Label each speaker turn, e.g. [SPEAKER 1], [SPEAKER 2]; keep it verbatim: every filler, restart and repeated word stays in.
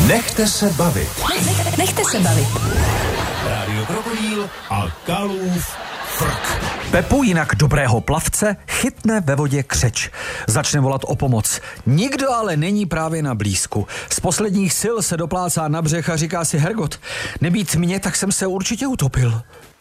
[SPEAKER 1] Nechte se bavit.
[SPEAKER 2] Nech, nechte se bavit.
[SPEAKER 1] Rádio Krokodýl a Kalův frk.
[SPEAKER 3] Pepu, jinak dobrého plavce, chytne ve vodě křeč. Začne volat o pomoc. Nikdo ale není právě na blízku. Z posledních sil se doplácá na břeh a říká si: Hergot, nebýt mě, tak jsem se určitě utopil.